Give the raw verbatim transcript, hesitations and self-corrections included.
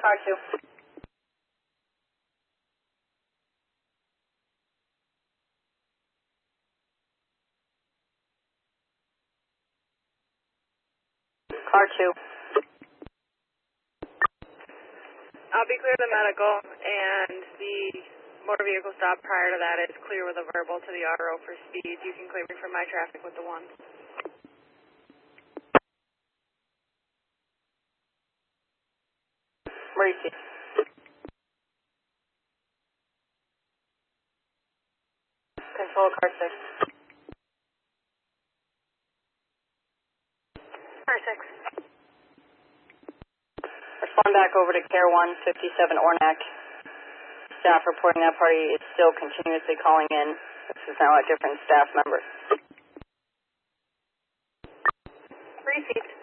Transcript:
car two. Car two. I'll be clear the medical, and the motor vehicle stop prior to that is clear with a verbal to the R O for speed. You can clear me from my traffic with the one. Mauricio. Control car six. Car six. Respond back over to Care one, fifty-seven Ornac. Staff reporting that party is still continuously calling in. This is now a different staff member. Receipt.